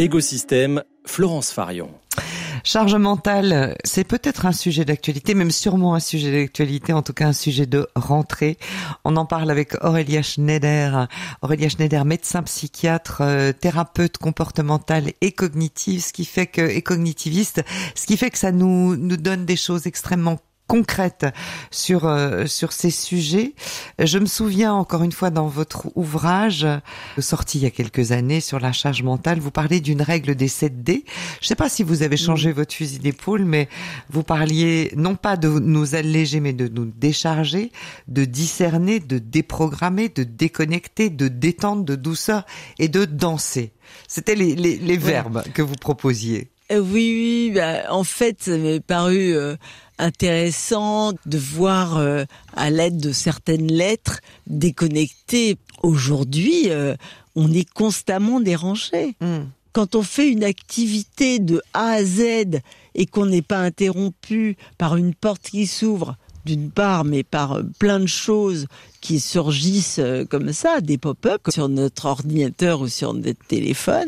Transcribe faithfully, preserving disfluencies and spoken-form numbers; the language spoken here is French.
Égosystème, Florence Farion. Charge mentale, c'est peut-être un sujet d'actualité, même sûrement un sujet d'actualité, en tout cas un sujet de rentrée. On en parle avec Aurélia Schneider. Aurélia Schneider, médecin psychiatre, euh, thérapeute comportementale et cognitive, ce qui fait que, et cognitiviste, ce qui fait que ça nous, nous donne des choses extrêmement concrète sur euh, sur ces sujets. Je me souviens encore une fois dans votre ouvrage sorti il y a quelques années sur la charge mentale, vous parlez d'une règle des sept D. Je ne sais pas si vous avez changé mmh. votre fusil d'épaule, mais vous parliez non pas de nous alléger, mais de nous décharger, de discerner, de déprogrammer, de déconnecter, de détendre, de douceur et de danser. C'était les les, les ouais. verbes que vous proposiez. Euh, oui, oui. Bah, en fait, ça m'est paru euh, intéressant de voir euh, à l'aide de certaines lettres déconnectées. Aujourd'hui, euh, on est constamment dérangé. Mm. Quand on fait une activité de A à Z et qu'on n'est pas interrompu par une porte qui s'ouvre, d'une part, mais par plein de choses qui surgissent comme ça, des pop-up sur notre ordinateur ou sur notre téléphone,